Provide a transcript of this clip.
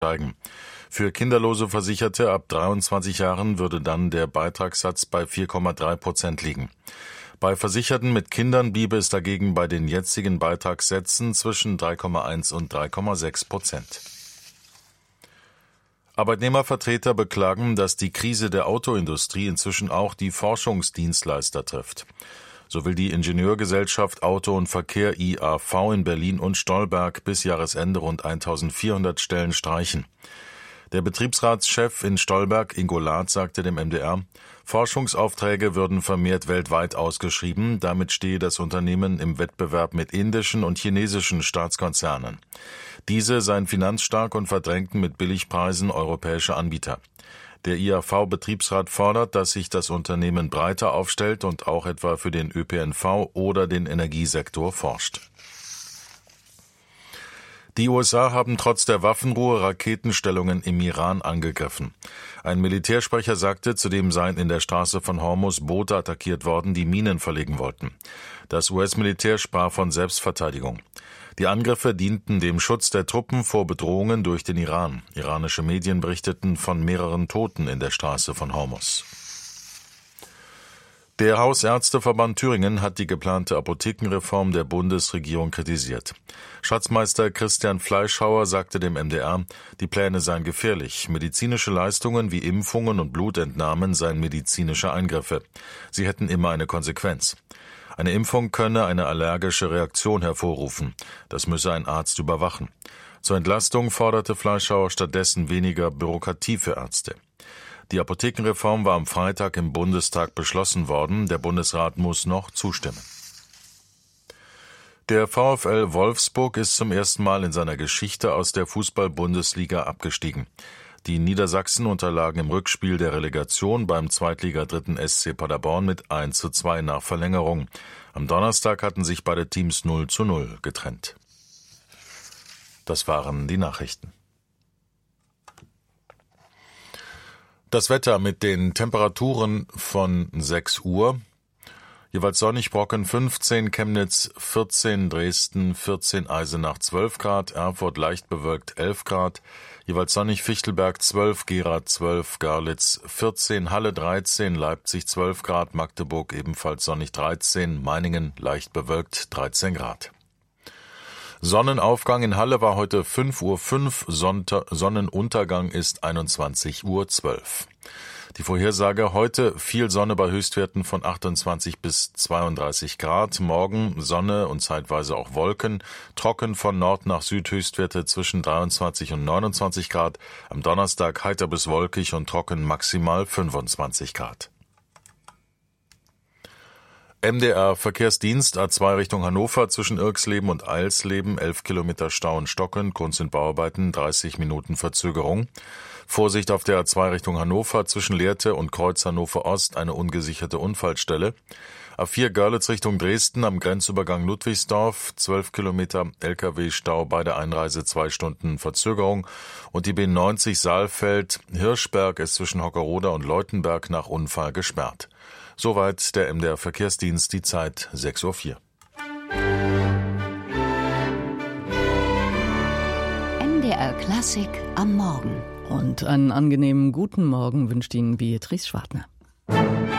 steigen. Für kinderlose Versicherte ab 23 Jahren würde dann der Beitragssatz bei 4,3% liegen. Bei Versicherten mit Kindern bliebe es dagegen bei den jetzigen Beitragssätzen zwischen 3,1 und 3,6%. Arbeitnehmervertreter beklagen, dass die Krise der Autoindustrie inzwischen auch die Forschungsdienstleister trifft. So will die Ingenieurgesellschaft Auto und Verkehr IAV in Berlin und Stolberg bis Jahresende rund 1400 Stellen streichen. Der Betriebsratschef in Stolberg, Ingo Lath, sagte dem MDR, Forschungsaufträge würden vermehrt weltweit ausgeschrieben, damit stehe das Unternehmen im Wettbewerb mit indischen und chinesischen Staatskonzernen. Diese seien finanzstark und verdrängten mit Billigpreisen europäische Anbieter. Der IAV-Betriebsrat fordert, dass sich das Unternehmen breiter aufstellt und auch etwa für den ÖPNV oder den Energiesektor forscht. Die USA haben trotz der Waffenruhe Raketenstellungen im Iran angegriffen. Ein Militärsprecher sagte, zudem seien in der Straße von Hormuz Boote attackiert worden, die Minen verlegen wollten. Das US-Militär sprach von Selbstverteidigung. Die Angriffe dienten dem Schutz der Truppen vor Bedrohungen durch den Iran. Iranische Medien berichteten von mehreren Toten in der Straße von Hormuz. Der Hausärzteverband Thüringen hat die geplante Apothekenreform der Bundesregierung kritisiert. Schatzmeister Christian Fleischhauer sagte dem MDR, die Pläne seien gefährlich. Medizinische Leistungen wie Impfungen und Blutentnahmen seien medizinische Eingriffe. Sie hätten immer eine Konsequenz. Eine Impfung könne eine allergische Reaktion hervorrufen. Das müsse ein Arzt überwachen. Zur Entlastung forderte Fleischhauer stattdessen weniger Bürokratie für Ärzte. Die Apothekenreform war am Freitag im Bundestag beschlossen worden. Der Bundesrat muss noch zustimmen. Der VfL Wolfsburg ist zum ersten Mal in seiner Geschichte aus der Fußball-Bundesliga abgestiegen. Die Niedersachsen unterlagen im Rückspiel der Relegation beim Zweitliga-Dritten SC Paderborn mit 1:2 nach Verlängerung. Am Donnerstag hatten sich beide Teams 0:0 getrennt. Das waren die Nachrichten. Das Wetter mit den Temperaturen von 6 Uhr. Jeweils sonnig, Brocken 15, Chemnitz 14, Dresden 14, Eisenach 12 Grad, Erfurt leicht bewölkt 11 Grad, jeweils sonnig, Fichtelberg 12, Gera 12, Görlitz 14, Halle 13, Leipzig 12 Grad, Magdeburg ebenfalls sonnig 13, Meiningen leicht bewölkt 13 Grad. Sonnenaufgang in Halle war heute 5:05 Uhr, Sonnenuntergang ist 21:12 Uhr. Die Vorhersage heute viel Sonne bei Höchstwerten von 28 bis 32 Grad. Morgen Sonne und zeitweise auch Wolken. Trocken von Nord nach Süd, Höchstwerte zwischen 23 und 29 Grad. Am Donnerstag heiter bis wolkig und trocken, maximal 25 Grad. MDR Verkehrsdienst A2 Richtung Hannover zwischen Irxleben und Eilsleben 11 Kilometer Stau und Stocken, Grund sind Bauarbeiten, 30 Minuten Verzögerung. Vorsicht auf der A2 Richtung Hannover zwischen Lehrte und Kreuz Hannover Ost eine ungesicherte Unfallstelle. A4 Görlitz Richtung Dresden am Grenzübergang Ludwigsdorf 12 Kilometer LKW-Stau bei der Einreise 2 Stunden Verzögerung und die B90 Saalfeld Hirschberg ist zwischen Hockerroda und Leutenberg nach Unfall gesperrt. Soweit der MDR Verkehrsdienst, die Zeit 6:04 Uhr. MDR Klassik am Morgen. Und einen angenehmen guten Morgen wünscht Ihnen Beatrice Schwartner.